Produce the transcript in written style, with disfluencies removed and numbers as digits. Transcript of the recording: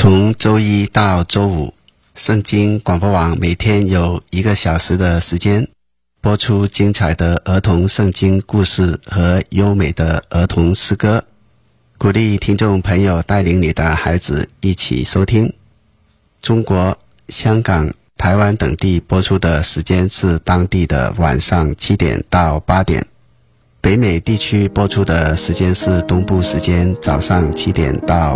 从周一到周五，圣经广播网每天有1个小时的时间播出精彩的儿童圣经故事和优美的儿童诗歌，鼓励听众朋友带领你的孩子一起收听。中国、香港、台湾等地播出的时间是当地的晚上7点到8点，北美地区播出的时间是东部时间早上7点到